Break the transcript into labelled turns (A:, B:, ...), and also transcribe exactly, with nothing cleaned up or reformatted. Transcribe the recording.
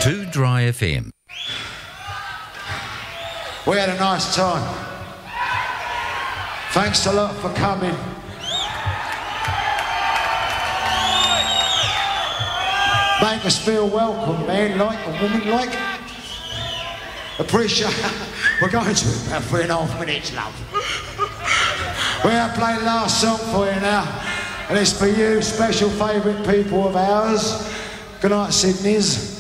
A: Too Dry F M.
B: We had a nice time. Thanks a lot for coming. Make us feel welcome, man, like a woman, like. Appreciate. We're going to about three and a half minutes, love. We're going to play the last song for you now, and it's for you, special favourite people of ours. Good night, Sydney's.